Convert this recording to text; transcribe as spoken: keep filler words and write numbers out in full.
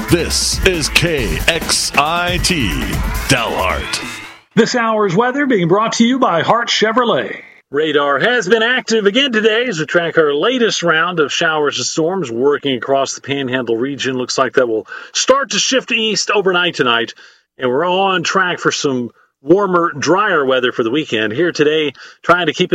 This is K X I T Dalhart. This hour's weather being brought to you by Hart Chevrolet. Radar has been active again today as we track our latest round of showers and storms working across the Panhandle region. Looks like that will start to shift east overnight tonight, and we're on track for some warmer, drier weather for the weekend. Here today, trying to keep it